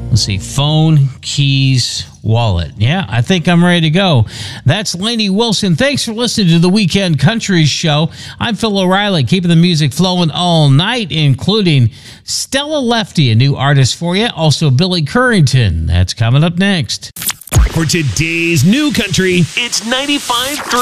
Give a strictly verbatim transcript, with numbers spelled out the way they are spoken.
Let's see, phone, keys, wallet. Yeah, I think I'm ready to go. That's Lainey Wilson. Thanks for listening to the Weekend Country Show. I'm Phil O'Reilly, keeping the music flowing all night, including Stella Lefty, a new artist for you. Also, Billy Currington. That's coming up next. For today's new country, it's ninety-five point three.